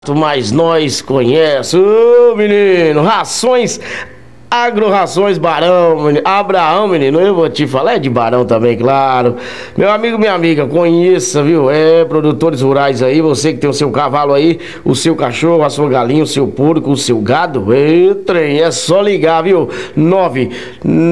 Mas nós conhece, ô menino, rações, agro-rações Barão, menino, Abraão, menino, eu vou te falar, é de Barão também, claro. Meu amigo, minha amiga, conheça, viu? Produtores rurais aí, você que tem o seu cavalo aí, o seu cachorro, a sua galinha, o seu porco, o seu gado, trem, é só ligar, viu? 9